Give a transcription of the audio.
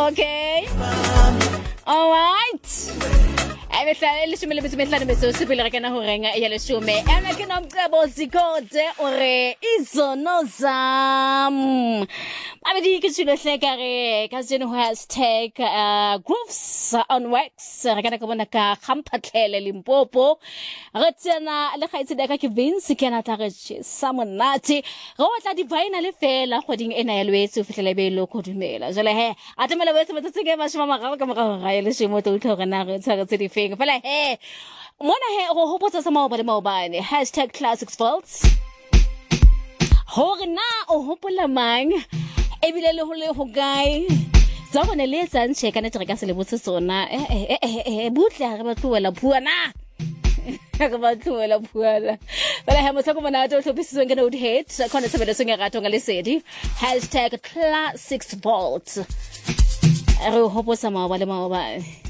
Okay. All right. Emehla elishumile besimehlana besosipile re kana ho renga ya leshume ena ke nomcebo zikode ore izono zam abedi ke silo hleka re ka tseno hashtag grooves on wax re kana ka bona ka khamphatlele Limpopo re tsena le khaitsedi ka ke Vince ke na tla re samonati go tla di vaina le fela goding ena ya lwetse o fitlhele be lo kodumela jole he atemela wetse motse ke mashima magaga ka moga ga ile shimo to utlhoga na re tsaka tse di feng fela he mona he go hopotsa sa maobane #classics vaults hore na o hopola mang ebile le ho le ho gae tsa bona le tsang cheka ne ka se le botse tsona butle ha re ba tloela phuana ka ba tloela phuana bala ha motho go bona tlo tlhopisitswe ke no hate khona sebele se ngerato nga lesedi #classics vaults re hopotsa maobane